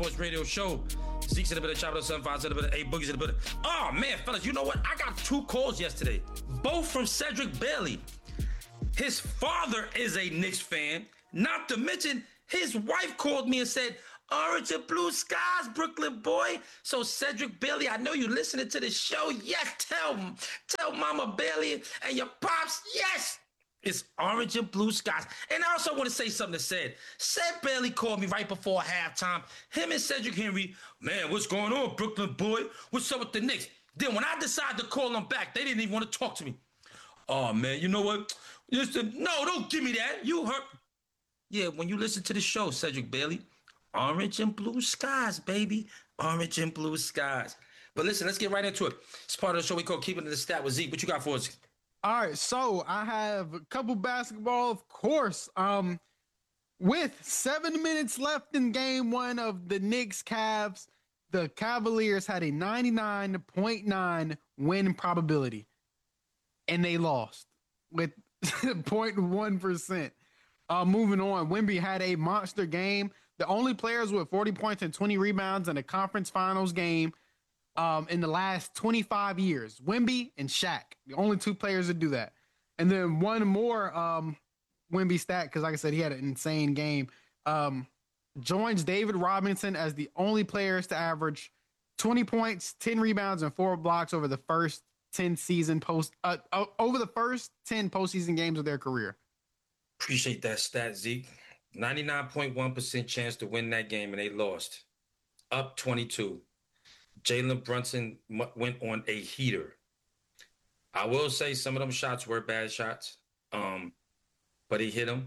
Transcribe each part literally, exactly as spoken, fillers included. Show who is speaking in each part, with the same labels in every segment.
Speaker 1: Sports Radio Show. Zeke's in the bit of Chopper seven five, in the bit of A Boogie's in the bit of. Oh man, fellas, you know what? I got two calls yesterday, both from Cedric Bailey. His father is a Knicks fan. Not to mention, his wife called me and said, "Orange and blue skies, Brooklyn boy." So Cedric Bailey, I know you listening to the show. Yes, tell tell Mama Bailey and your pops. Yes. It's orange and blue skies. And I also want to say something to Ced. Ced Bailey called me right before halftime. Him and Cedric Henry, man, what's going on, Brooklyn boy? What's up with the Knicks? Then when I decided to call them back, they didn't even want to talk to me. Oh, man, you know what? Listen, no, don't give me that. You hurt. Yeah, when you listen to the show, Cedric Bailey, orange and blue skies, baby. Orange and blue skies. But listen, let's get right into it. It's part of the show we call Keeping It in the Stat with Zeke. What you got for us?
Speaker 2: All right, so I have a couple basketball, of course. Um, with seven minutes left in game one of the Knicks Cavs, the Cavaliers had a ninety-nine point nine win probability, and they lost with zero point one percent. Uh, moving on, Wemby had a monster game. The only players with forty points and twenty rebounds in a conference finals game Um, in the last twenty-five years, Wemby and Shaq, the only two players that do that. And then one more um, Wemby stat, because like I said, he had an insane game, um, joins David Robinson as the only players to average twenty points, ten rebounds, and four blocks over the first ten season post uh, uh, over the first ten postseason games of their career.
Speaker 1: Appreciate that stat, Zeke. ninety-nine point one percent chance to win that game, and they lost. Up twenty-two. Jalen Brunson went on a heater. I will say some of them shots were bad shots, um, but he hit them.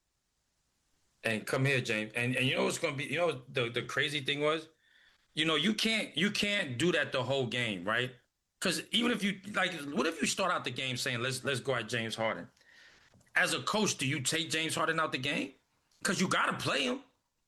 Speaker 1: And come here, James. And and you know what's going to be? You know the the crazy thing was, you know you can't you can't do that the whole game, right? Because even if you like, what if you start out the game saying let's let's go at James Harden? As a coach, do you take James Harden out the game? Because you got to play him.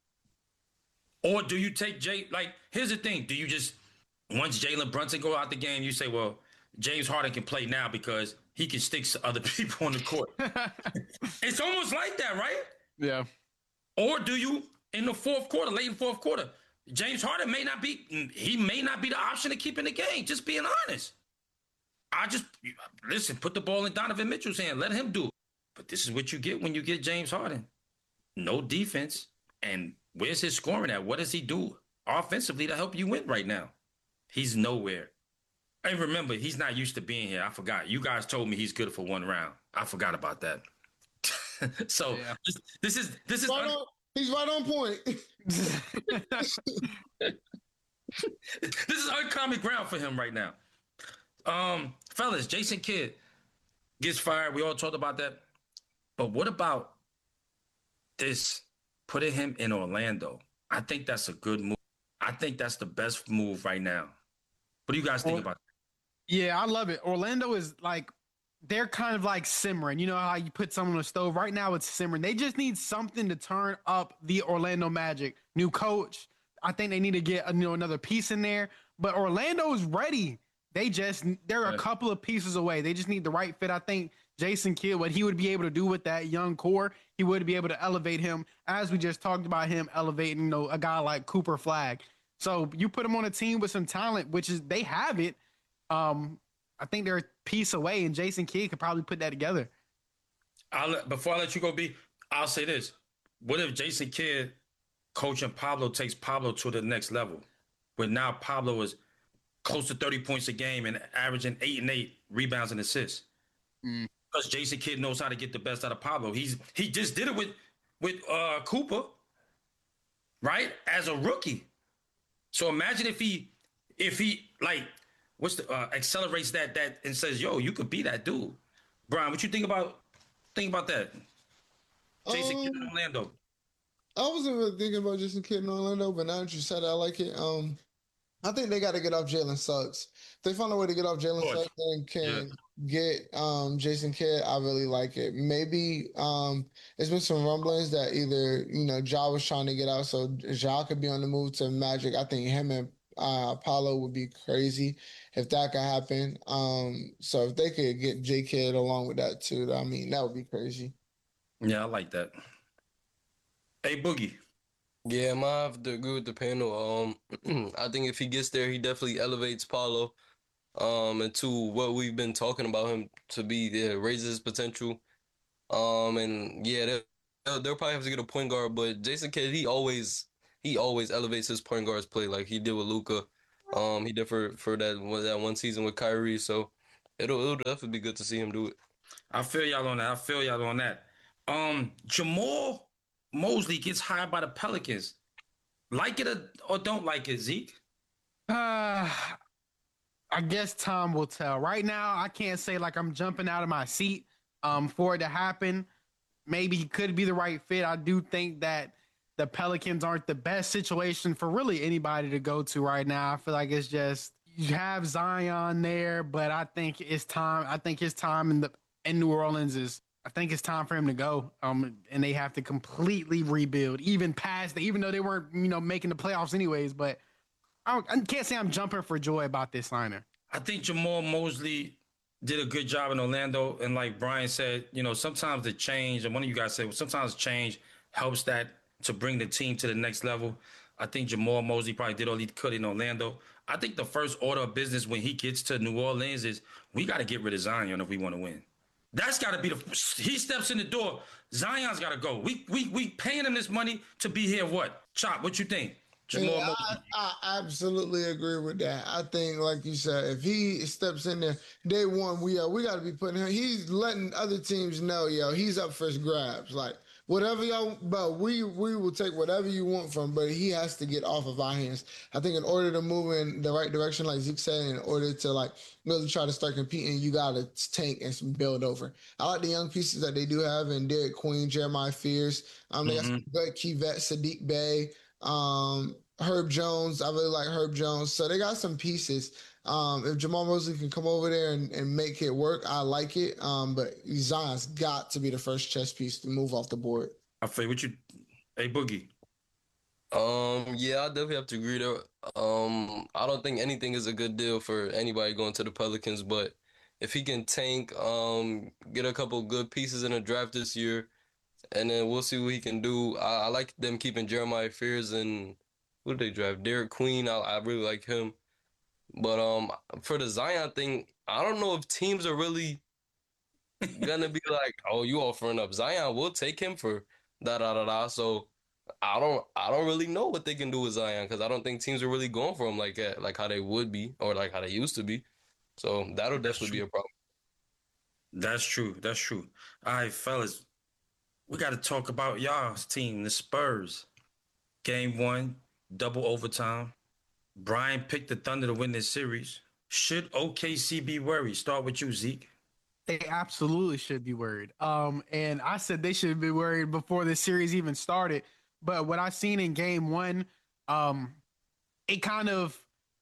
Speaker 1: Or do you take Jay? Like, here's the thing: do you just once Jalen Brunson go out the game, you say, well, James Harden can play now because he can stick to other people on the court. It's almost like that, right?
Speaker 2: Yeah.
Speaker 1: Or do you, in the fourth quarter, late in the fourth quarter, James Harden may not be, he may not be the option to keep in the game, just being honest. I just, listen, put the ball in Donovan Mitchell's hand. Let him do it. But this is what you get when you get James Harden. No defense. And where's his scoring at? What does he do offensively to help you win right now? He's nowhere. And remember, he's not used to being here. I forgot. You guys told me he's good for one round. I forgot about that. so yeah. this, this is this is
Speaker 3: right un- on, he's right on point.
Speaker 1: This is uncommon ground for him right now. Um, fellas, Jason Kidd gets fired. We all talked about that. But what about this putting him in Orlando? I think that's a good move. I think that's the best move right now. What do you guys think or, about that?
Speaker 2: Yeah, I love it. Orlando is like, they're kind of like simmering. You know how you put someone on a stove? Right now it's simmering. They just need something to turn up the Orlando Magic. New coach. I think they need to get you know another piece in there. But Orlando is ready. They just, they're right. a couple of pieces away. They just need the right fit. I think Jason Kidd, what he would be able to do with that young core, he would be able to elevate him, as we just talked about him elevating you know, a guy like Cooper Flagg. So you put them on a team with some talent, which is they have it. Um, I think they're a piece away, and Jason Kidd could probably put that together.
Speaker 1: I'll let, before I let you go, B, I'll say this: what if Jason Kidd coaching Pablo takes Pablo to the next level, where now Pablo is close to thirty points a game and averaging eight and eight rebounds and assists? Mm. Because Jason Kidd knows how to get the best out of Pablo. He's he just did it with with uh, Cooper, right? As a rookie. So imagine if he, if he like, what's the uh, accelerates that that and says, "Yo, you could be that dude." Brian, what you think about think about that? Jason um, Kidd in Orlando.
Speaker 3: I wasn't really thinking about Jason Kidd in Orlando, but now that you said it, I like it. Um, I think they got to get off Jalen Suggs. If they find a way to get off Jalen Suggs and can yeah. get um, Jason Kidd, I really like it. Maybe um, there's been some rumblings that either, you know, Ja was trying to get out, so Ja could be on the move to Magic. I think him and uh, Apollo would be crazy if that could happen. Um, so if they could get J Kidd along with that too, I mean, that would be crazy.
Speaker 1: Yeah, I like that. Hey, Boogie.
Speaker 4: Yeah, I might have to agree with the panel. Um, I think if he gets there, he definitely elevates Paulo um into what we've been talking about him to be. Yeah, raises his potential. Um, and yeah, they'll, they'll they'll probably have to get a point guard, but Jason Kidd, he always he always elevates his point guard's play like he did with Luca. Um, he did for for that that one season with Kyrie. So it'll it'll definitely be good to see him do it.
Speaker 1: I feel y'all on that. I feel y'all on that. Um, Jamal Mosley gets hired by the Pelicans. Like it or, or don't like it, Zeke?
Speaker 2: Uh, I guess time will tell. Right now, I can't say like I'm jumping out of my seat um, for it to happen. Maybe he could be the right fit. I do think that the Pelicans aren't the best situation for really anybody to go to right now. I feel like it's just you have Zion there, but I think it's time. I think his time in the in New Orleans is. I think it's time for him to go. Um, and they have to completely rebuild, even past the, even though they weren't, you know, making the playoffs anyways. But I, don't, I can't say I'm jumping for joy about this signer.
Speaker 1: I think Jamal Mosley did a good job in Orlando. And like Brian said, you know, sometimes the change, and one of you guys said, well, sometimes change helps that to bring the team to the next level. I think Jamal Mosley probably did all he could in Orlando. I think the first order of business when he gets to New Orleans is we got to get rid of Zion if we want to win. That's got to be the. He steps in the door. Zion's got to go. We we we paying him this money to be here. What? Chop? What you think? Jamal
Speaker 3: Yeah,
Speaker 1: Mosley.
Speaker 3: I, I absolutely agree with that. I think, like you said, if he steps in there day one, we uh, we got to be putting him. He's letting other teams know, yo, he's up for grabs. Like whatever y'all, but we we will take whatever you want from. But he has to get off of our hands. I think in order to move in the right direction, like Zeke said, in order to like really try to start competing, you got to tank and build over. I like the young pieces that they do have in Derek Queen, Jeremiah Fears. Um, they got
Speaker 1: Mm-hmm.
Speaker 3: some good key vets, Sadiq Bey. Um, Herb Jones, I really like Herb Jones. So they got some pieces. Um, if Jamal Mosley can come over there and, and make it work, I like it. Um, but Zion's got to be the first chess piece to move off the board.
Speaker 1: I feel what you. Hey Boogie.
Speaker 4: Um, yeah, I definitely have to agree there. Um, I don't think anything is a good deal for anybody going to the Pelicans, but if he can tank, um, get a couple good pieces in the draft this year, and then we'll see what he can do. I, I like them keeping Jeremiah Fears and who did they draft? Derek Queen. I, I really like him. But um, for the Zion thing, I don't know if teams are really gonna be like, "Oh, you offering up Zion? We'll take him for da da da da." So I don't, I don't really know what they can do with Zion because I don't think teams are really going for him like that, like how they would be or like how they used to be. So that'll
Speaker 1: That's
Speaker 4: definitely be
Speaker 1: true.
Speaker 4: a problem.
Speaker 1: That's true. That's true. All right, fellas. We got to talk about y'all's team, the Spurs. Game one, double overtime. Brian picked the Thunder to win this series. Should O K C be worried? Start with you, Zeke.
Speaker 2: They absolutely should be worried. Um, and I said they should be worried before the series even started. But what I seen in game one, um, it kind of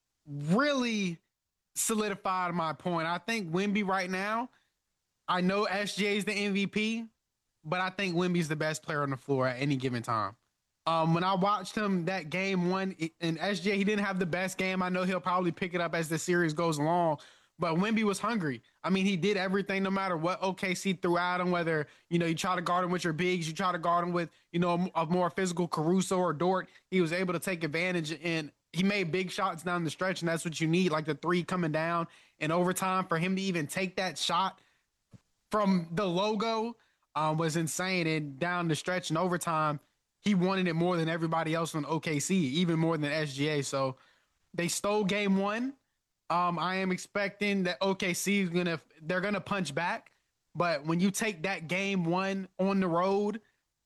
Speaker 2: really solidified my point. I think Wemby right now, I know S J is the M V P, but I think Wemby's the best player on the floor at any given time. Um, when I watched him that game one, and S J, he didn't have the best game. I know he'll probably pick it up as the series goes along, but Wemby was hungry. I mean, he did everything no matter what O K C threw at him, whether, you know, you try to guard him with your bigs, you try to guard him with, you know, a, a more physical Caruso or Dort. He was able to take advantage, and he made big shots down the stretch, and that's what you need, like the three coming down in overtime. For him to even take that shot from the logo um, was insane. And down the stretch in overtime, he wanted it more than everybody else on O K C, even more than S G A. So they stole game one. Um, I am expecting that O K C is gonna they're gonna punch back, but when you take that game one on the road,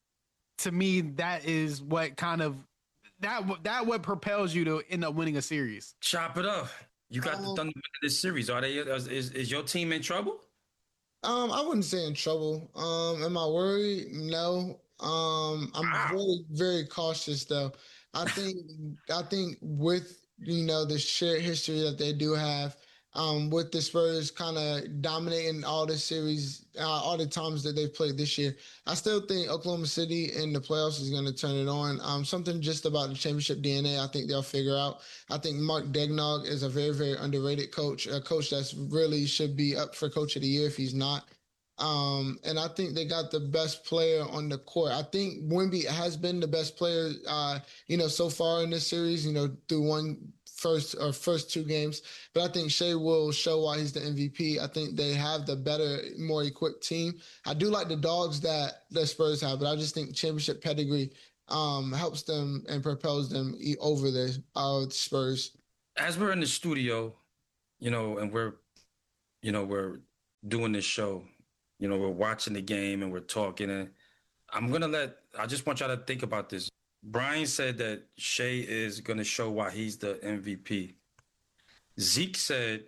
Speaker 2: to me that is what kind of that that what propels you to end up winning a series.
Speaker 1: Chop it up. You got the
Speaker 3: Um,
Speaker 1: Thunder winning this series. Are they? Is, is, is your team in trouble?
Speaker 3: Um, I wouldn't say in trouble. Um, am I worried? No. Um, I'm
Speaker 1: Wow.
Speaker 3: very, very cautious though. I think I think with you know the shared history that they do have, um, with the Spurs kind of dominating all the series, uh, all the times that they've played this year, I still think Oklahoma City in the playoffs is going to turn it on. Um, something just about the championship D N A, I think they'll figure out. I think Mark Degnog is a very, very underrated coach, a coach that's really should be up for coach of the year if he's not. Um, and I think they got the best player on the court. I think Wemby has been the best player, uh, you know, so far in this series, you know, through one first or first two games. But I think Shea will show why he's the M V P. I think they have the better, more equipped team. I do like the dogs that the Spurs have, but I just think championship pedigree um, helps them and propels them over the uh, Spurs.
Speaker 1: As we're in the studio, you know, and we're, you know, we're doing this show, you know, we're watching the game and we're talking, and I'm going to let, I just want y'all to think about this. Brian said that Shea is going to show why he's the M V P. Zeke said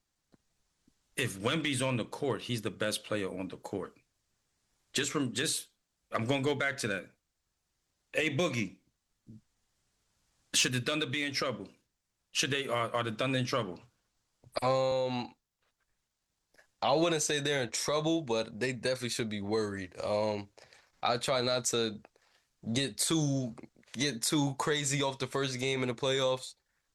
Speaker 1: if Wemby's on the court, he's the best player on the court. Just from, just, I'm going to go back to that. A Boogie, should the Thunder be in trouble? Should they, are, are the Thunder in trouble?
Speaker 4: Um, I wouldn't say they're in trouble, but they definitely should be worried. Um, I try not to get too get too crazy off the first game in the playoffs.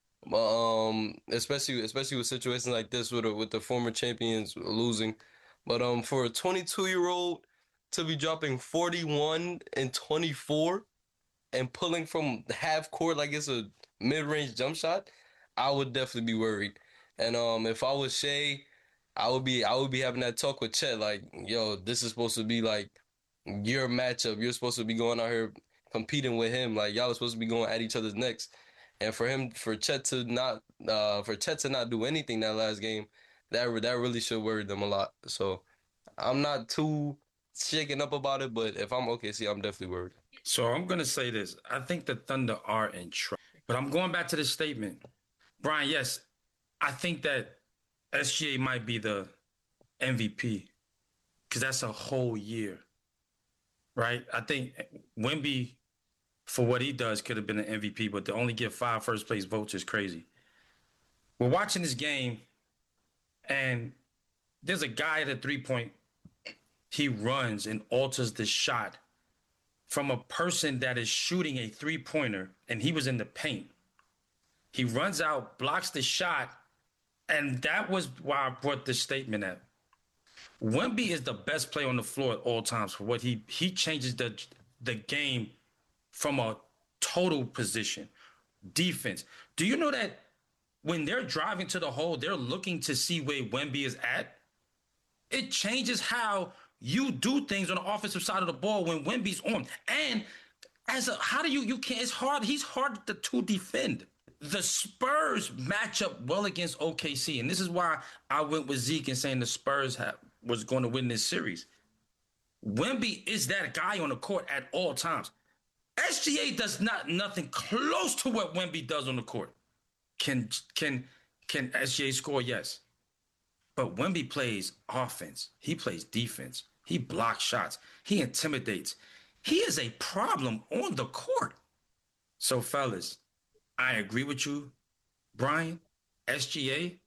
Speaker 4: Um, especially especially with situations like this with the, with the former champions losing. But um, for a twenty-two year old to be dropping forty-one and twenty-four and pulling from half court like it's a mid range jump shot, I would definitely be worried. And um, if I was Shea, I would be I would be having that talk with Chet like, yo, this is supposed to be like your matchup. You're supposed to be going out here competing with him. Like, y'all are supposed to be going at each other's necks. And for him, for Chet to not, uh, for Chet to not do anything that last game, that that really should worry them a lot. So I'm not too shaken up about it, but if I'm O K C, I'm definitely worried.
Speaker 1: So I'm gonna say this: I think the Thunder are in trouble. But I'm going back to this statement, Brian. Yes, I think that S G A might be the M V P because that's a whole year. Right? I think Wemby, for what he does, could have been an M V P, but to only get five first place votes is crazy. We're watching this game, and there's a guy at a three-point. He runs and alters the shot from a person that is shooting a three-pointer, and he was in the paint. He runs out, blocks the shot, and that was why I brought this statement up. Wemby is the best player on the floor at all times for what he he changes the the game from a total position, defense. Do you know that when they're driving to the hole, they're looking to see where Wemby is at? It changes how you do things on the offensive side of the ball when Wemby's on. And as a, how do you you can't? It's hard. He's hard to, to defend. The Spurs match up well against O K C, and this is why I went with Zeke and saying the Spurs have, was going to win this series. Wemby is that guy on the court at all times. S G A does not nothing close to what Wemby does on the court. Can can can S G A score? Yes, but Wemby plays offense. He plays defense. He blocks shots. He intimidates. He is a problem on the court. So, fellas, I agree with you, Brian. S G A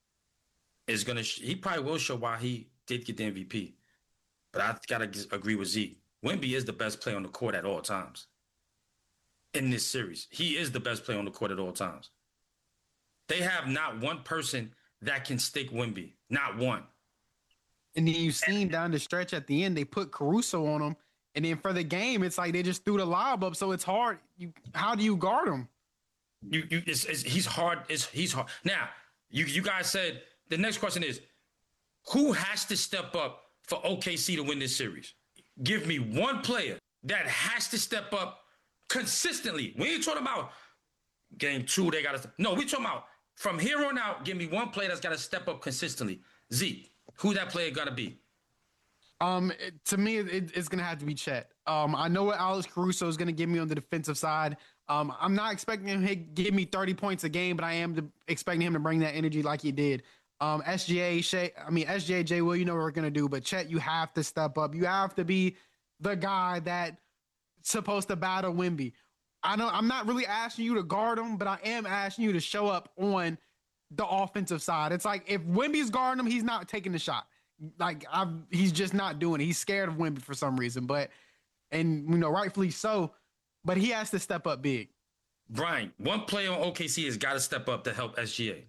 Speaker 1: is going to, sh- he probably will show why he did get the M V P. But I got to agree with Zeke. Wemby is the best player on the court at all times in this series. He is the best player on the court at all times. They have not one person that can stick Wemby. Not one.
Speaker 2: And then you seen down the stretch at the end, they put Caruso on him. And then for the game, it's like they just threw the lob up. So it's hard. You, how do you guard him?
Speaker 1: You, you, it's, it's, he's hard. It's, he's hard. Now, you, you guys said the next question is, who has to step up for O K C to win this series? Give me one player that has to step up consistently. We ain't talking about game two, they got to. No, we talking about from here on out, give me one player that's got to step up consistently. Zeke, who that player got to be?
Speaker 2: Um, it, to me, it, it's gonna have to be Chet. Um, I know what Alex Caruso is gonna give me on the defensive side. Um, I'm not expecting him to give me thirty points a game, but I am to, expecting him to bring that energy like he did. Um, S G A, Shea, I mean S G A, Jay Will, you know what we're gonna do, but Chet, you have to step up. You have to be the guy that's supposed to battle Wemby. I know I'm not really asking you to guard him, but I am asking you to show up on the offensive side. It's like if Wemby's guarding him, he's not taking the shot. Like I've, he's just not doing it. He's scared of Wemby for some reason, but and you know rightfully so. But he has to step up big.
Speaker 1: Brian, one player on O K C has got to step up to help S G A.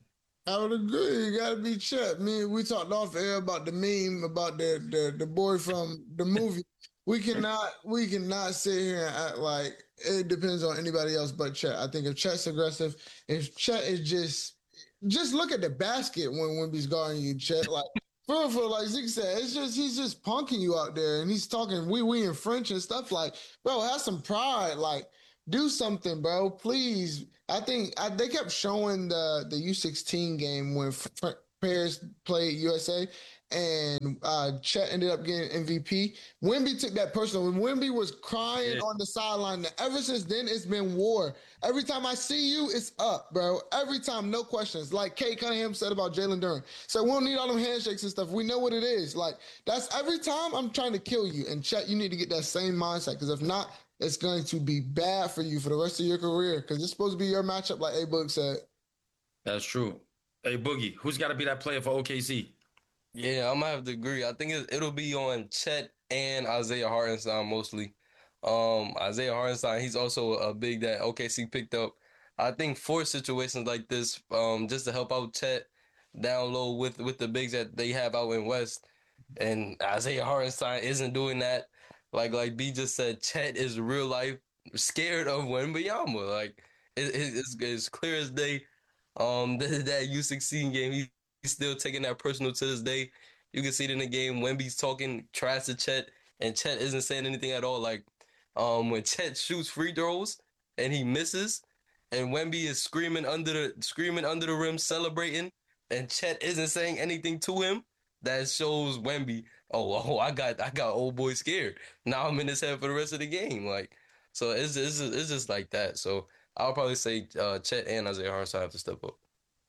Speaker 3: I would agree. You gotta be Chet. Me, we talked off air about the meme about the the, the boy from the movie. We cannot we cannot sit here and act like it depends on anybody else but Chet. I think if Chet's aggressive, if Chet is just just look at the basket when Wemby's guarding you, Chet. Like for for like Zeke said, it's just he's just punking you out there and he's talking wee wee in French and stuff. Like, bro, have some pride. Like, do something, bro. Please. I think I, they kept showing the the U sixteen game when F- Paris played U S A, and uh, Chet ended up getting M V P. Wemby took that personal. When Wemby was crying yeah. on the sideline, ever since then it's been war. Every time I see you, it's up, bro. Every time, no questions. Like Kate Cunningham said about Jalen Duren. So we don't need all them handshakes and stuff. We know what it is. Like that's every time I'm trying to kill you. And Chet, you need to get that same mindset because if not, it's going to be bad for you for the rest of your career because it's supposed to be your matchup, like A Boog said.
Speaker 1: That's true. Hey, Boogie, who's got to be that player for O K C?
Speaker 4: Yeah, I'm going to have to agree. I think it, it'll be on Chet and Isaiah Hartenstein mostly. Um, Isaiah Hartenstein, he's also a big that O K C picked up. I think for situations like this, um, just to help out Chet down low with, with the bigs that they have out in West, and Isaiah Hartenstein isn't doing that. Like like B just said, Chet is real life scared of Wembanyama. Like it, it, it's, it's clear as day. Um, that, that U sixteen game, he, he's still taking that personal to this day. You can see it in the game. Wemby's talking trash to Chet, and Chet isn't saying anything at all. Like um, when Chet shoots free throws and he misses, and Wemby is screaming under the screaming under the rim, celebrating, and Chet isn't saying anything to him. That shows Wemby, oh, oh, I got, I got old boy scared. Now I'm in his head for the rest of the game. Like, so it's, it's, it's just like that. So I'll probably say uh, Chet and Isaiah Hartenstein have to step up.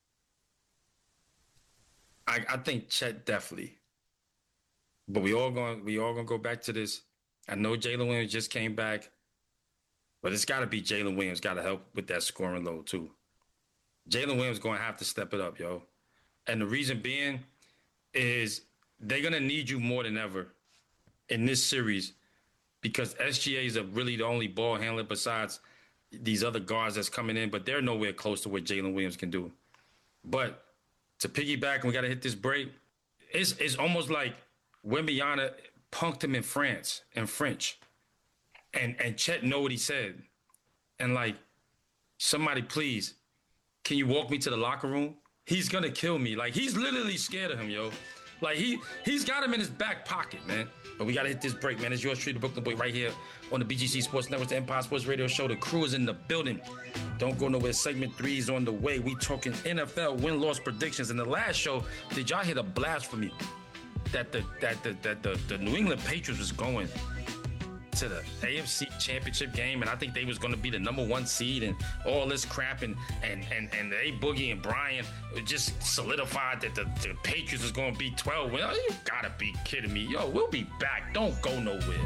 Speaker 1: I, I think Chet definitely. But we all going, we all gonna go back to this. I know Jalen Williams just came back, but it's got to be Jalen Williams got to help with that scoring load too. Jalen Williams going to have to step it up, yo. And the reason being is they're going to need you more than ever in this series because S G A is a really the only ball handler besides these other guards that's coming in, but they're nowhere close to what Jalen Williams can do. But to piggyback, and we got to hit this break, it's, it's almost like Wembanyama punked him in France, in French. And, and Chet know what he said. And like, somebody please, can you walk me to the locker room? He's going to kill me. Like, he's literally scared of him, yo. Like, he, he's got him in his back pocket, man. But we got to hit this break, man. It's yours truly, the Brooklyn Boy, right here on the B G C Sports Network, the Empire Sports Radio Show. The crew is in the building. Don't go nowhere. Segment three is on the way. We talking N F L win-loss predictions. In the last show, did y'all hear the blasphemy that the, that the, that the, the New England Patriots was going to the A F C Championship game, and I think they was going to be the number one seed and all this crap, and and and and A Boogie and Brian just solidified that the, the Patriots was going to be twelve. Well, you gotta be kidding me, yo. We'll be back. Don't go nowhere.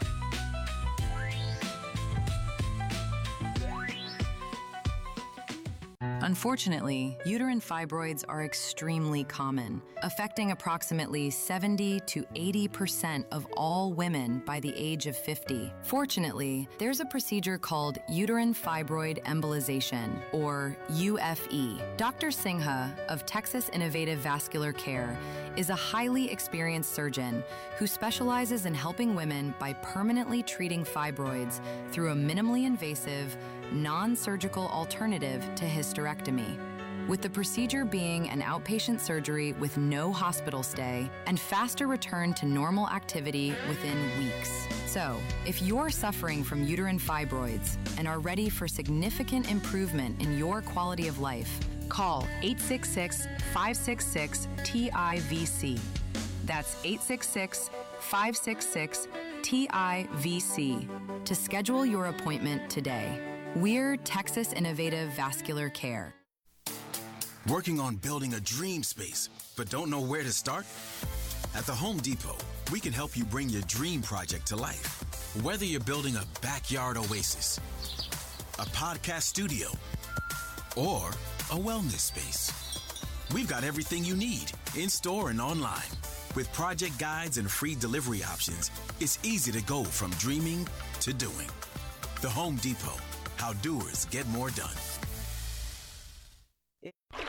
Speaker 5: Unfortunately, uterine fibroids are extremely common, affecting approximately seventy to eighty percent of all women by the age of fifty. Fortunately, there's a procedure called uterine fibroid embolization, or U F E. Doctor Singha of Texas Innovative Vascular Care is a highly experienced surgeon who specializes in helping women by permanently treating fibroids through a minimally invasive, non-surgical alternative to hysterectomy. With the procedure being an outpatient surgery with no hospital stay and faster return to normal activity within weeks. So, if you're suffering from uterine fibroids and are ready for significant improvement in your quality of life, call eight six six, five six six, T I V C. That's eight six six, five six six, T I V C to schedule your appointment today. We're Texas Innovative Vascular Care.
Speaker 6: Working on building a dream space, but don't know where to start? At the Home Depot, we can help you bring your dream project to life. Whether you're building a backyard oasis, a podcast studio, or a wellness space, we've got everything you need in store and online. With project guides and free delivery options, it's easy to go from dreaming to doing. The Home Depot. How doers get more done.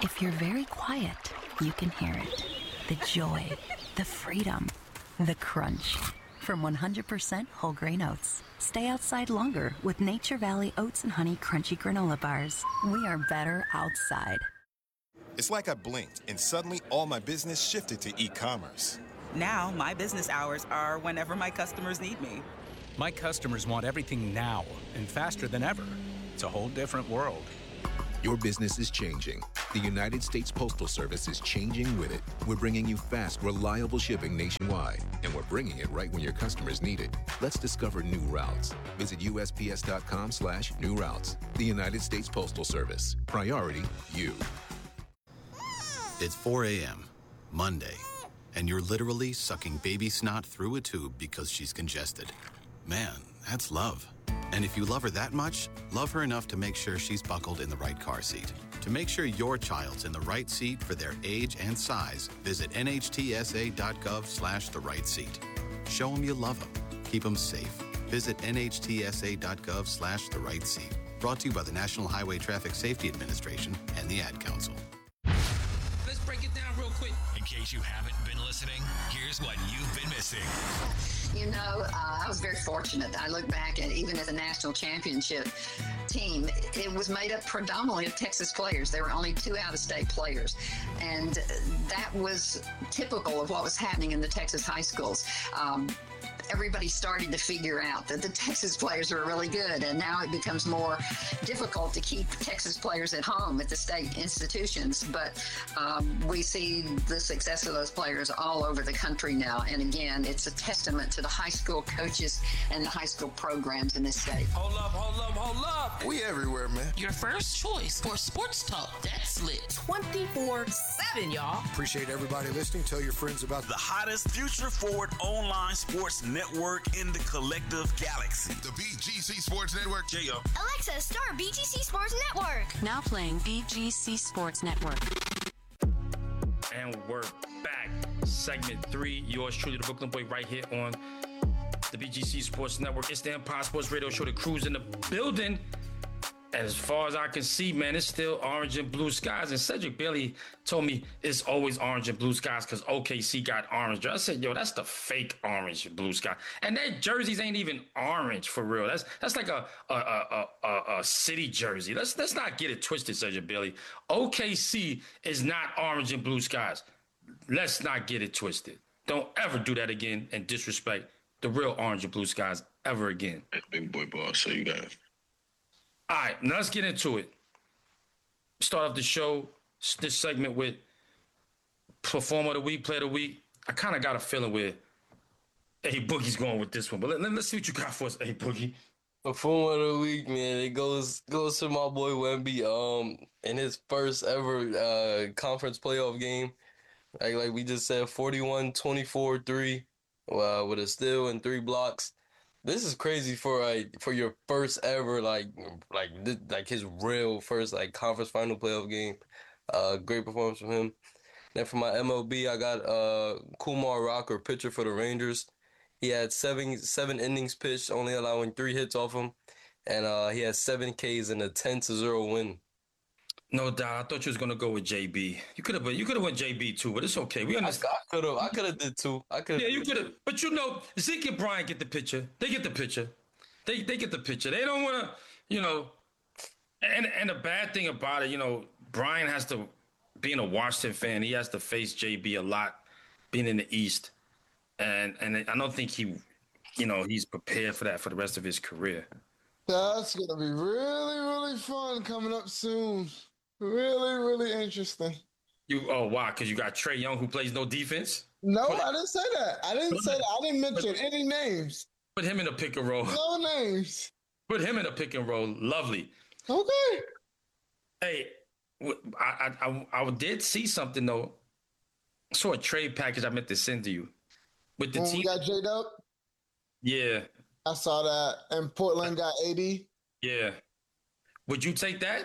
Speaker 7: If you're very quiet, you can hear it. The joy, the freedom, the crunch. From one hundred percent whole grain oats. Stay outside longer with Nature Valley Oats and Honey Crunchy Granola Bars. We are better outside.
Speaker 8: It's like I blinked and suddenly all my business shifted to e-commerce.
Speaker 9: Now my business hours are whenever my customers need me.
Speaker 10: My customers want everything now and faster than ever. It's a whole different world.
Speaker 11: Your business is changing. The United States Postal Service is changing with it. We're bringing you fast, reliable shipping nationwide, and we're bringing it right when your customers need it. Let's discover new routes. Visit U S P S dot com slash new routes. The United States Postal Service. Priority, you.
Speaker 12: It's four a.m., Monday, and you're literally sucking baby snot through a tube because she's congested. Man, that's love. And if you love her that much, love her enough to make sure she's buckled in the right car seat. To make sure your child's in the right seat for their age and size, visit N H T S A dot gov slash the right seat. Show them you love them. Keep them safe. Visit N H T S A dot gov slash the right seat. Brought to you by the National Highway Traffic Safety Administration and the Ad Council.
Speaker 1: Let's break it down real quick.
Speaker 13: In case you haven't been listening, here's what you've been missing.
Speaker 14: You know, uh, I was very fortunate. I look back at even at the national championship team, it was made up predominantly of Texas players. There were only two out-of-state players. And that was typical of what was happening in the Texas high schools. Um, everybody started to figure out that the Texas players were really good, and now it becomes more difficult to keep Texas players at home at the state institutions. But um, we see the success of those players all over the country now. And again, it's a testament to the high school coaches and the high school programs in this state.
Speaker 13: Hold up, hold up, hold up.
Speaker 15: We everywhere, man.
Speaker 16: Your first choice for sports talk that's lit twenty-four seven, y'all.
Speaker 17: Appreciate everybody listening. Tell your friends about
Speaker 13: the hottest future-forward online sports network in the collective galaxy.
Speaker 15: The B G C Sports Network. J O.
Speaker 18: Alexa, start B G C Sports Network.
Speaker 7: Now playing B G C Sports Network.
Speaker 1: And we're back. Segment three. Yours truly, the Brooklyn Boy, right here on the B G C Sports Network. It's the Empire Sports Radio Show. The crew's in the building. And as far as I can see, man, it's still orange and blue skies. And Cedric Bailey told me it's always orange and blue skies because O K C got orange. I said, yo, that's the fake orange and blue sky. And their jerseys ain't even orange for real. That's that's like a a a, a, a city jersey. Let's let's not get it twisted, Cedric Bailey. O K C is not orange and blue skies. Let's not get it twisted. Don't ever do that again and disrespect the real orange and blue skies ever again.
Speaker 15: Big boy boss, so you got it.
Speaker 1: All right, now let's get into it. Start off the show, this segment with Performer of the Week, Player of the Week. I kind of got a feeling where A Boogie's going with this one, but let, let, let's see what you got for us, A Boogie.
Speaker 4: Performer of the Week, man, it goes goes to my boy Wemby. Um, in his first ever uh conference playoff game, like like we just said, forty-one, twenty-four, three, uh, with a steal and three blocks. This is crazy for like for your first ever like like like his real first like conference final playoff game. Uh, great performance from him. Then for my M L B, I got uh Kumar Rocker, pitcher for the Rangers. He had seven seven innings pitched, only allowing three hits off him, and uh, he had seven Ks in a ten to zero win.
Speaker 1: No doubt. I thought you was gonna go with J B. You could have, you could have went J B too, but it's okay. We understand.
Speaker 4: I could have, I could have did two. I could.
Speaker 1: Yeah, you could have. But you know, Zeke and Brian get the picture. They get the picture. They they get the picture. They don't want to, you know. And and the bad thing about it, you know, Brian has to, being a Washington fan, he has to face J B a lot, being in the East, and and I don't think he, you know, he's prepared for that for the rest of his career.
Speaker 3: That's gonna be really really fun coming up soon. Really, really interesting.
Speaker 1: You oh why? Because you got Trae Young who plays no defense?
Speaker 3: No, I didn't say that. I didn't say that. I didn't mention any names.
Speaker 1: Put him in a pick and roll.
Speaker 3: No names.
Speaker 1: Put him in a pick and roll. Lovely.
Speaker 3: Okay.
Speaker 1: Hey, I I I, I did see something though. I saw a trade package I meant to send to you with the
Speaker 3: when
Speaker 1: team.
Speaker 3: We got J-Dub?
Speaker 1: Yeah.
Speaker 3: I saw that. And Portland got A D.
Speaker 1: Yeah. Would you take that?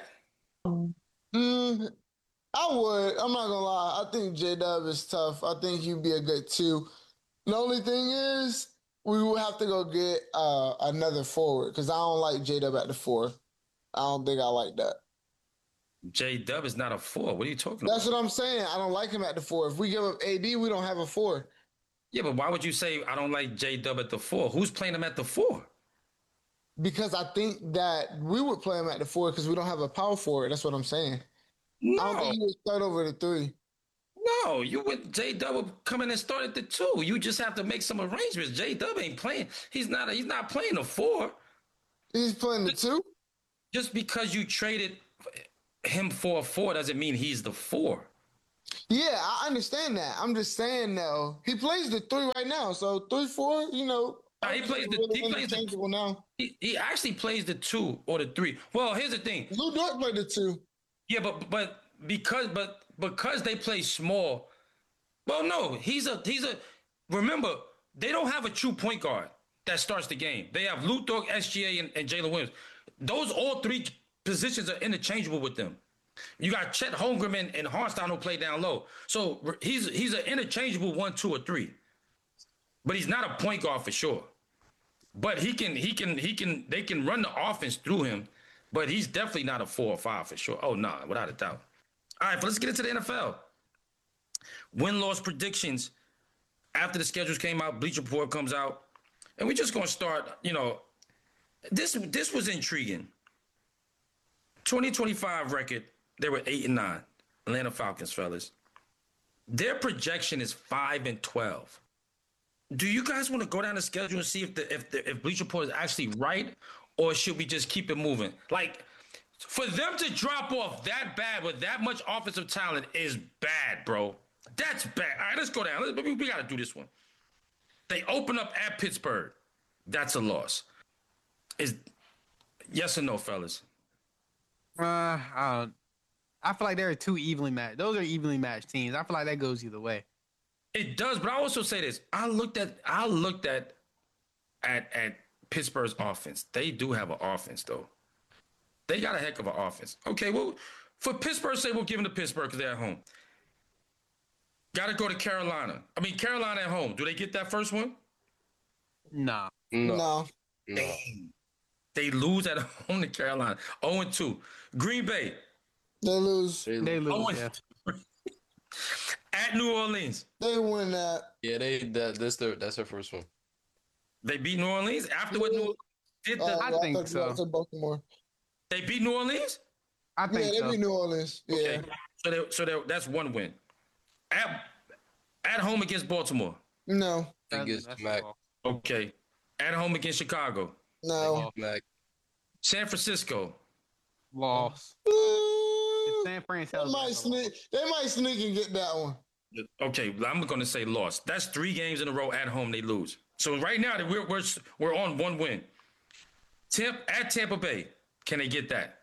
Speaker 3: Mm, I would. I'm not gonna lie. I think J-Dub is tough. I think he'd be a good two. The only thing is, we will have to go get uh, another forward because I don't like J-Dub at the four. I don't think I like that.
Speaker 1: J Dub is not a four. What are you talking about?
Speaker 3: That's what I'm saying. I don't like him at the four. If we give up A D, we don't have a four.
Speaker 1: Yeah, but why would you say I don't like J Dub at the four? Who's playing him at the four?
Speaker 3: Because I think that we would play him at the four because we don't have a power forward. That's what I'm saying. No. I don't think he would start over the three.
Speaker 1: No, you would. J Dub would come in and start at the two. You just have to make some arrangements. J Dub ain't playing. He's not. He's not playing the four.
Speaker 3: He's playing the two.
Speaker 1: Just because you traded him for a four doesn't mean he's the four.
Speaker 3: Yeah, I understand that. I'm just saying though, he plays the three right now. So three, four, you know.
Speaker 1: Uh, he plays the. Really he plays the.
Speaker 3: Now.
Speaker 1: He, he actually plays the two or the three. Well, here's the thing.
Speaker 3: Lou Dort played the two.
Speaker 1: Yeah, but but because but because they play small. Well, no, he's a he's a. Remember, they don't have a true point guard that starts the game. They have Lou Dort, S G A, and, and Jalen Williams. Those all three positions are interchangeable with them. You got Chet Holmgren and, and Hartenstein who play down low. So he's he's an interchangeable one, two, or three. But he's not a point guard for sure. But he can he can he can they can run the offense through him. But he's definitely not a four or five for sure. Oh no, nah, without a doubt. All right, but let's get into the N F L. Win-loss predictions. After the schedules came out, Bleacher Report comes out, and we're just gonna start. You know, this this was intriguing. twenty twenty-five record. They were eight and nine. Atlanta Falcons, fellas. Their projection is five and twelve. Do you guys want to go down the schedule and see if the if the if Bleacher Report is actually right, or should we just keep it moving? Like, for them to drop off that bad with that much offensive talent is bad, bro. That's bad. All right, let's go down. Let's, we, we got to do this one. They open up at Pittsburgh. That's a loss. Is yes or no, fellas?
Speaker 2: Uh, I, I feel like they're two evenly matched. Those are evenly matched teams. I feel like that goes either way.
Speaker 1: It does, but I also say this. I looked at I looked at at at Pittsburgh's offense. They do have an offense, though. They got a heck of an offense. Okay, well, for Pittsburgh, say we'll give them to Pittsburgh because they're at home. Got to go to Carolina. I mean, Carolina at home. Do they get that first one?
Speaker 2: Nah.
Speaker 3: No. No.
Speaker 1: no. They lose at home to Carolina. oh and two. Green Bay.
Speaker 3: They lose.
Speaker 2: They, they lose,
Speaker 1: oh,
Speaker 2: yeah.
Speaker 1: At New Orleans.
Speaker 3: They win that.
Speaker 4: Yeah, they that that's their that's their first one.
Speaker 1: They beat New Orleans after what New Orleans did. The,
Speaker 3: Uh,
Speaker 2: I
Speaker 3: yeah,
Speaker 2: think
Speaker 3: thought-
Speaker 2: so.
Speaker 3: I said Baltimore.
Speaker 1: They beat New Orleans?
Speaker 2: I think
Speaker 3: Yeah, they
Speaker 2: so.
Speaker 3: beat New Orleans. Yeah.
Speaker 1: Okay. So they, so they, that's one win. At at home against Baltimore.
Speaker 3: No.
Speaker 4: Against
Speaker 2: That's
Speaker 4: Mac.
Speaker 2: all.
Speaker 1: Okay. At home against Chicago.
Speaker 3: No.
Speaker 4: Mac.
Speaker 1: San Francisco.
Speaker 2: Loss.
Speaker 3: Ooh,
Speaker 2: San Fran
Speaker 3: they
Speaker 2: tells
Speaker 3: might
Speaker 2: us.
Speaker 3: sneak. They might sneak and get that one.
Speaker 1: Okay, I'm going to say loss. That's three games in a row at home they lose. So right now we're we're we're on one win. Temp at Tampa Bay. Can they get that?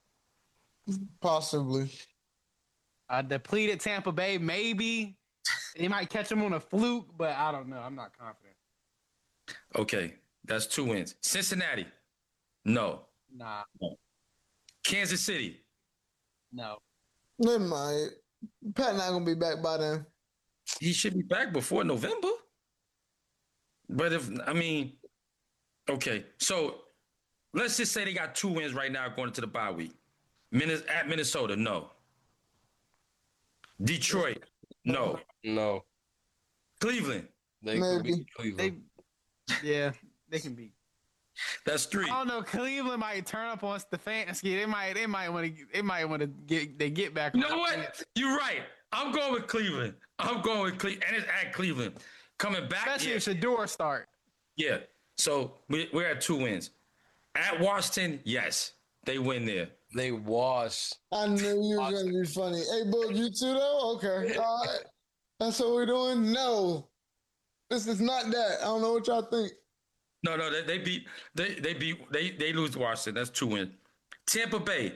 Speaker 3: Possibly.
Speaker 2: A depleted Tampa Bay, maybe. They might catch them on a fluke, but I don't know. I'm not confident.
Speaker 1: Okay, that's two wins. Cincinnati. No.
Speaker 2: Nah.
Speaker 1: Kansas City.
Speaker 2: No.
Speaker 3: They might. Pat not gonna be back by then.
Speaker 1: He should be back before November. But if I mean, okay, so let's just say they got two wins right now going into the bye week. Minnes- at Minnesota, no. Detroit, no.
Speaker 4: No.
Speaker 1: Cleveland,
Speaker 4: They
Speaker 3: Maybe.
Speaker 4: beat Cleveland.
Speaker 2: They, yeah, they can beat.
Speaker 1: that's three.
Speaker 2: I don't know. Cleveland might turn up on Stefanski. They might. They might want to. They might want to get. They get back.
Speaker 1: You know what? You're right. I'm going with Cleveland. I'm going with Cleveland, and it's at Cleveland. Coming back,
Speaker 2: Especially
Speaker 1: yeah.
Speaker 2: if Shador start.
Speaker 1: yeah. So we, we're at two wins. At Washington, yes, they win there.
Speaker 4: They wash.
Speaker 3: I knew you were gonna be funny. Hey, Book, you too though? Okay. All right. That's what we're doing? No. This is not that. I don't know what y'all think.
Speaker 1: No, no, they, they beat they they beat they they lose to Washington. That's two wins. Tampa Bay.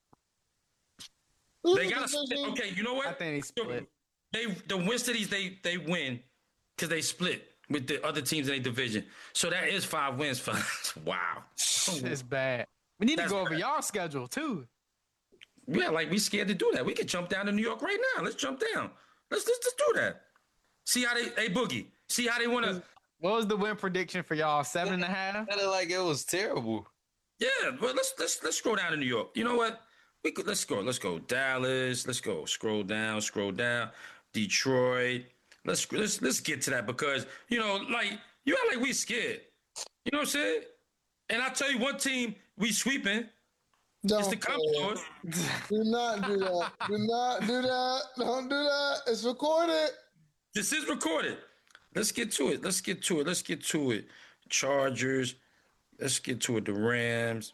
Speaker 1: They got to okay. You know what?
Speaker 2: I think they split.
Speaker 1: They the win cities they they win because they split with the other teams in their division. So that is five wins for us. Wow.
Speaker 2: It's bad. We need
Speaker 1: That's
Speaker 2: to go over
Speaker 1: bad.
Speaker 2: y'all schedule too.
Speaker 1: Yeah, like we scared to do that. We could jump down to New York right now. Let's jump down. Let's let's just do that. See how they hey Boogie. See how they want to.
Speaker 2: What was the win prediction for y'all? Seven and a half.
Speaker 4: Sounded like it was terrible.
Speaker 1: Yeah, well let's let's let's scroll down to New York. You know what? We could, let's go. Let's go. Dallas. Let's go. Scroll down. Scroll down. Detroit. Let's let's let's get to that because you know, like you act like we scared. You know what I'm saying? And I tell you, one team we sweeping.
Speaker 3: Don't
Speaker 1: it's the Commodores.
Speaker 3: Do not do that. Do not do that. Don't do that. It's recorded.
Speaker 1: This is recorded. Let's get to it. Let's get to it. Let's get to it. Chargers. Let's get to it. The Rams.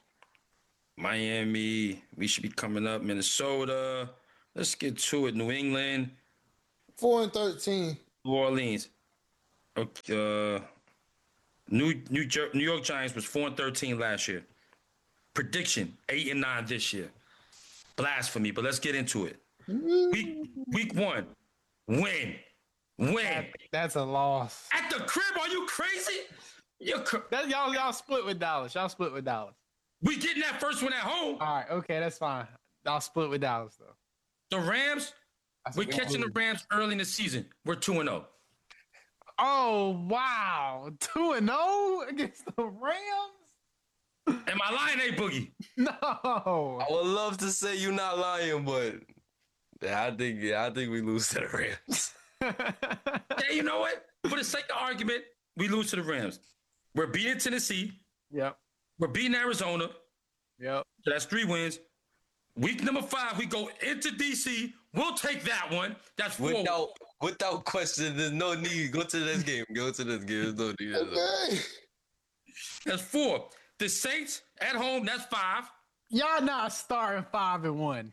Speaker 1: Miami. We should be coming up. Minnesota. Let's get to it. New England.
Speaker 3: Four and thirteen.
Speaker 1: New Orleans. Okay. Uh, New New, Jer- New York Giants was four and thirteen last year. Prediction eight and nine this year. Blasphemy, but let's get into it. Week week one, win, win.
Speaker 2: That, that's a loss.
Speaker 1: At the crib, are you crazy? You're cr-
Speaker 2: that, y'all y'all split with Dallas. Y'all split with Dallas.
Speaker 1: We getting that first one at home.
Speaker 2: All right, okay, that's fine. Y'all split with Dallas though.
Speaker 1: The Rams, that's we're catching the Rams early in the season. We're two and zero.
Speaker 2: Oh wow, two and zero against the Rams.
Speaker 1: Am I lying, A Boogie?
Speaker 2: No.
Speaker 4: I would love to say you're not lying, but I think yeah, I think we lose to the Rams.
Speaker 1: Yeah, you know what? For the sake of argument, we lose to the Rams. We're beating Tennessee.
Speaker 2: Yep.
Speaker 1: We're beating Arizona.
Speaker 2: Yep.
Speaker 1: So that's three wins. Week number five, we go into D C. We'll take that one. That's four.
Speaker 4: Without without question, there's no need. Go to this game. Go to this game. There's no need.
Speaker 3: Okay.
Speaker 1: That's four. The Saints at home, that's five.
Speaker 2: Y'all not starting five and one.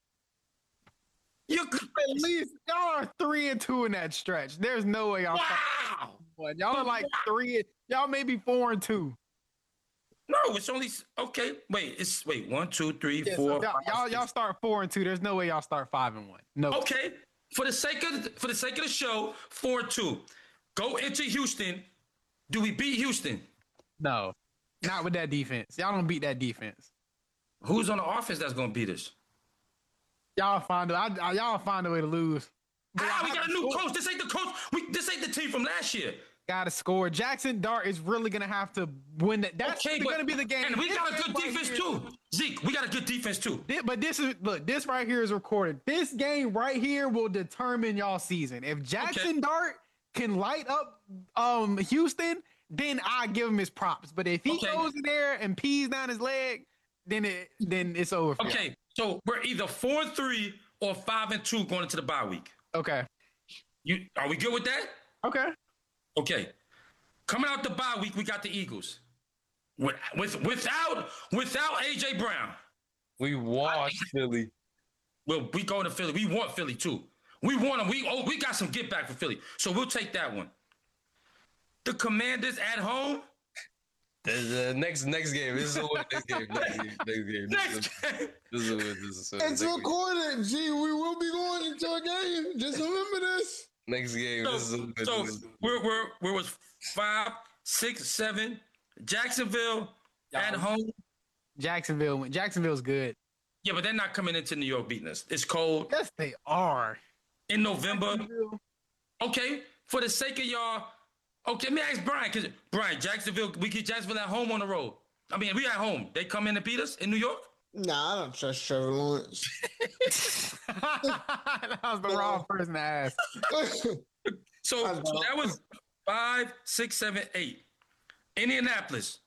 Speaker 1: You
Speaker 2: at least y'all are three and two in that stretch. There's no way y'all.
Speaker 1: Wow.
Speaker 2: One. Y'all are like three. Y'all maybe four and two.
Speaker 1: No, it's only okay. Wait, it's wait one, two, three,
Speaker 2: yeah,
Speaker 1: four.
Speaker 2: So y'all,
Speaker 1: five,
Speaker 2: y'all y'all start four and two. There's no way y'all start five and one. No.
Speaker 1: Okay, for the sake of for the sake of the show, four and two. Go into Houston. Do we beat Houston?
Speaker 2: No. Not with that defense. Y'all don't beat that defense.
Speaker 1: Who's on the offense that's gonna beat us?
Speaker 2: Y'all find a, I, I, y'all find a way to lose.
Speaker 1: Ah, we got a new coach. This ain't the coach. We, this ain't the team from last year.
Speaker 2: Got to score. Jackson Dart is really gonna have to win that. That's
Speaker 1: okay,
Speaker 2: gonna be the game.
Speaker 1: And we
Speaker 2: this
Speaker 1: got a good
Speaker 2: right
Speaker 1: defense
Speaker 2: here,
Speaker 1: too. Zeke, we got a good defense too.
Speaker 2: This, but this is look. This right here is recorded. This game right here will determine y'all season. If Jackson okay. Dart can light up um Houston, then I give him his props. But if he okay. goes in there and pees down his leg, then it then it's over. For
Speaker 1: okay,
Speaker 2: y'all.
Speaker 1: So we're either four and three or five and two going into the bye week.
Speaker 2: Okay,
Speaker 1: you are we good with that?
Speaker 2: Okay,
Speaker 1: okay. Coming out the bye week, we got the Eagles. With, with without without A J Brown,
Speaker 4: we washed Philly.
Speaker 1: Well, we going to Philly. We want Philly too. We want them. We oh, we got some get back for Philly, so we'll take that one. The Commanders at home.
Speaker 4: The next next game. This is a win. Next game. Next game. Next game.
Speaker 1: Next game.
Speaker 4: This is a win. This is a
Speaker 3: win. It's recorded. G, we will be going into a game. Just remember this.
Speaker 4: Next game.
Speaker 1: So,
Speaker 4: this is a win.
Speaker 1: So
Speaker 4: this is a
Speaker 1: we're we're we're was five, six, seven. Jacksonville at home.
Speaker 2: Jacksonville. Jacksonville's good.
Speaker 1: Yeah, but they're not coming into New York beating us. It's cold.
Speaker 2: Yes, they are.
Speaker 1: In November. Okay, for the sake of y'all. Okay, let me ask Brian, because Brian, Jacksonville, we get Jacksonville at home on the road. I mean, we at home. They come in and beat us in New York?
Speaker 3: Nah, I don't trust Trevor Lawrence.
Speaker 2: That was the no. wrong person to ask.
Speaker 1: so, so that was five, six, seven, eight. Indianapolis.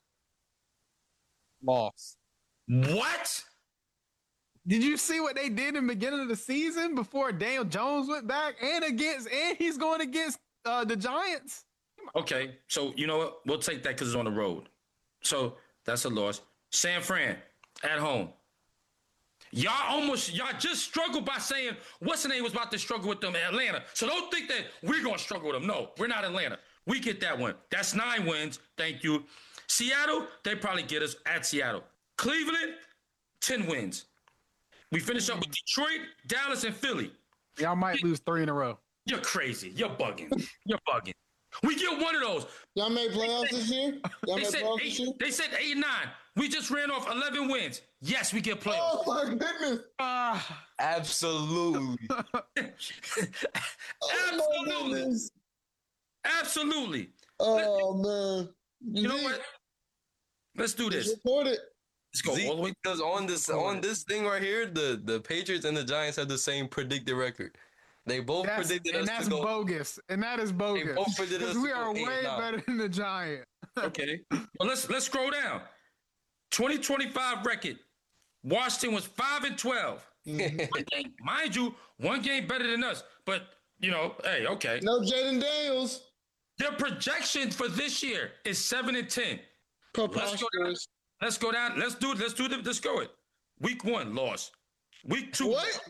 Speaker 2: Loss.
Speaker 1: What?
Speaker 2: Did you see what they did in the beginning of the season before Daniel Jones went back and against, and he's going against uh, the Giants?
Speaker 1: Okay, so you know what? We'll take that because it's on the road. So that's a loss. San Fran at home. Y'all almost, y'all just struggled by saying what's the name was about to struggle with them in Atlanta. So don't think that we're going to struggle with them. No, we're not Atlanta. We get that one. That's nine wins. Thank you. Seattle, they probably get us at Seattle. Cleveland, ten wins. We finish up with Detroit, Dallas, and Philly.
Speaker 2: Y'all might lose three in a row.
Speaker 1: You're crazy. You're bugging. You're bugging. We get one of those.
Speaker 3: Y'all made playoffs this year? Y'all
Speaker 1: they,
Speaker 3: made
Speaker 1: said
Speaker 3: playoffs
Speaker 1: eight,
Speaker 3: this year?
Speaker 1: They said eight and nine. We just ran off eleven wins. Yes, we get playoffs.
Speaker 3: Oh, my goodness.
Speaker 2: Uh,
Speaker 4: Absolutely.
Speaker 1: Absolutely.
Speaker 3: Oh,
Speaker 1: Absolutely.
Speaker 3: oh man.
Speaker 1: You know what? Let's do this.
Speaker 3: Report it.
Speaker 1: Let's go
Speaker 4: Zeke,
Speaker 1: all the way.
Speaker 4: because on this on this thing right here, the, the Patriots and the Giants have the same predicted record. They both
Speaker 2: That's,
Speaker 4: predicted
Speaker 2: and
Speaker 4: us
Speaker 2: that's
Speaker 4: to go.
Speaker 2: bogus. And that is bogus.
Speaker 4: both predicted us
Speaker 2: Because we
Speaker 4: to go
Speaker 2: are
Speaker 4: eight
Speaker 2: way
Speaker 4: and nine.
Speaker 2: better than the Giants.
Speaker 1: Okay. Well, let's let's scroll down. twenty twenty-five record. Washington was five and twelve.
Speaker 3: Mm-hmm.
Speaker 1: One game, mind you, one game better than us. But you know, hey, okay.
Speaker 3: No Jaden Daniels.
Speaker 1: Their projection for this year is seven and ten. Let's go down. Let's go down. Let's do it. Let's do it. Let's go it. Week one, loss. Week two.
Speaker 3: What?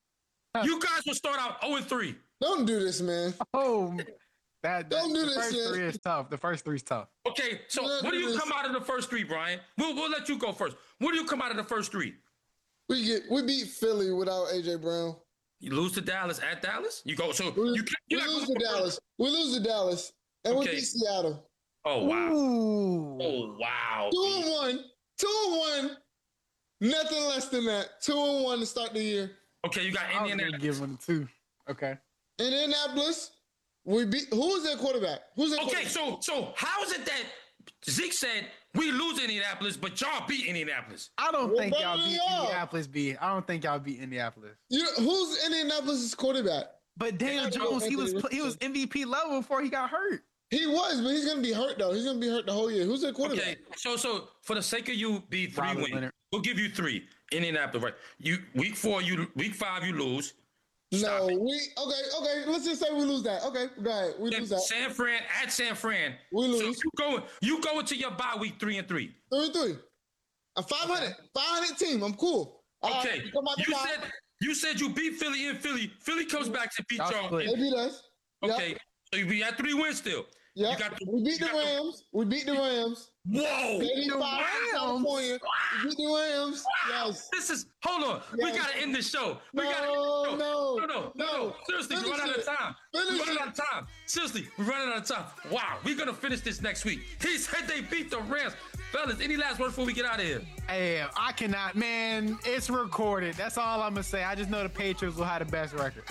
Speaker 1: You guys will start out zero and three.
Speaker 3: Don't do this, man.
Speaker 2: Oh, that,
Speaker 3: Don't
Speaker 2: that
Speaker 3: do
Speaker 2: the
Speaker 3: this,
Speaker 2: first
Speaker 3: man.
Speaker 2: three is tough. The first three is tough.
Speaker 1: Okay, so
Speaker 3: Don't
Speaker 1: what do
Speaker 3: do
Speaker 1: you
Speaker 3: this.
Speaker 1: come out of the first three, Brian? We'll we'll let you go first. What do you come out of the first three?
Speaker 3: We get we beat Philly without A J Brown.
Speaker 1: You lose to Dallas at Dallas. You go. So
Speaker 3: We,
Speaker 1: you can't.
Speaker 3: we
Speaker 1: You're not
Speaker 3: lose
Speaker 1: going
Speaker 3: to Dallas. We lose to Dallas, and
Speaker 1: Okay.
Speaker 3: we beat Seattle.
Speaker 1: Oh wow.
Speaker 2: Ooh.
Speaker 1: Oh wow.
Speaker 3: Two and one. Two and one. Nothing less than that. Two and one to start the year.
Speaker 1: Okay, you got
Speaker 2: I was gonna
Speaker 1: Indianapolis.
Speaker 2: give them two. Okay.
Speaker 3: Indianapolis. We beat. Who is their quarterback? Who's their
Speaker 1: Okay,
Speaker 3: quarterback?
Speaker 1: so so how is it that Zeke said we lose Indianapolis, but y'all beat Indianapolis?
Speaker 2: I don't
Speaker 3: We're
Speaker 2: think
Speaker 3: better
Speaker 2: y'all
Speaker 3: than
Speaker 2: beat
Speaker 3: y'all.
Speaker 2: Indianapolis B. I don't think y'all beat Indianapolis.
Speaker 3: You, who's Indianapolis' quarterback?
Speaker 2: But Daniel
Speaker 3: Yeah,
Speaker 2: Jones, he was
Speaker 3: Anthony
Speaker 2: he was M V P level before he got hurt.
Speaker 3: He was, but he's gonna be hurt though. He's gonna be hurt the whole year. Who's their quarterback?
Speaker 1: Okay, so so for the sake of you, be three
Speaker 2: Robert
Speaker 1: wins.
Speaker 2: Leonard.
Speaker 1: We'll give you three. Indianapolis, right? You week four, you week five, you lose. Stop
Speaker 3: No,
Speaker 1: it.
Speaker 3: we okay, okay. Let's just say we lose that. Okay, go ahead. We
Speaker 1: Then
Speaker 3: lose that.
Speaker 1: San Fran at San Fran.
Speaker 3: We
Speaker 1: So
Speaker 3: lose.
Speaker 1: you go you go into your bye week three and three.
Speaker 3: Three and three. A five hundred, five hundred team. I'm cool. All right,
Speaker 1: Okay.
Speaker 3: come out the
Speaker 1: You
Speaker 3: bye.
Speaker 1: said you said you beat Philly in Philly. Philly comes back to beat
Speaker 2: Y'all
Speaker 1: y'all.
Speaker 2: split.
Speaker 3: They beat us.
Speaker 1: Okay. So you had three wins still.
Speaker 3: Yeah.
Speaker 1: You got the-
Speaker 3: we beat
Speaker 1: you
Speaker 3: the
Speaker 1: got the-
Speaker 3: Rams. We beat the Rams.
Speaker 1: Whoa!
Speaker 3: eighty-five California. We beat the Rams. Yes.
Speaker 1: This is hold on. We
Speaker 3: Yes.
Speaker 1: gotta end the show. We
Speaker 3: No,
Speaker 1: gotta end the show.
Speaker 3: no,
Speaker 1: no, no, no,
Speaker 3: no.
Speaker 1: no. Seriously, we're
Speaker 3: Finish
Speaker 1: running out of
Speaker 3: it.
Speaker 1: time. We're
Speaker 3: Finish
Speaker 1: running
Speaker 3: it.
Speaker 1: out of time. Seriously, we're running out of time. Wow, we're gonna finish this next week. He said they beat the Rams. Fellas, any last word before we get out of here?
Speaker 2: Hey, I cannot, man. It's recorded. That's all I'm gonna say. I just know the Patriots will have the best record.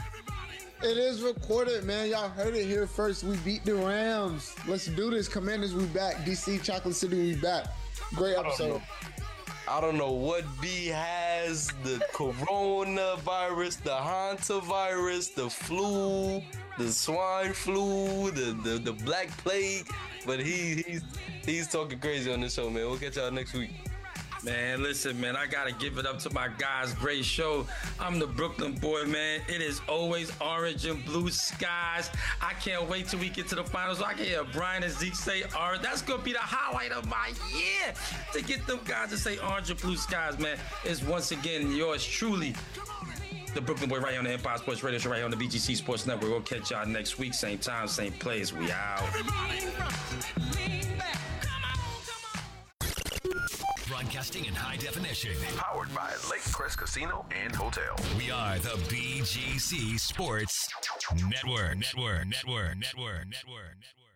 Speaker 3: It is recorded, man. Y'all heard it here first. We beat the Rams. Let's do this. Commanders, we back. D C, Chocolate City, we back. Great episode.
Speaker 4: I don't know what B has, the coronavirus, the hantavirus, the flu, the swine flu, the, the, the black plague, but he he's he's talking crazy on this show, man. We'll catch y'all next week.
Speaker 1: Man, listen, man, I gotta give it up to my guys. Great show. I'm the Brooklyn boy, man. It is always orange and blue skies. I can't wait till we get to the finals. So I can hear Brian and Zeke say orange. That's gonna be the highlight of my year. To get them guys to say orange and blue skies, man, is once again yours truly, the Brooklyn boy, right here on the Empire Sports Radio Show, right here on the B G C Sports Network. We'll catch y'all next week, same time, same place. We out.
Speaker 19: Broadcasting in high definition.
Speaker 20: Powered by Lake Crest Casino and Hotel.
Speaker 19: We are the B G C Sports Network. Network. Network. Network. Network. Network.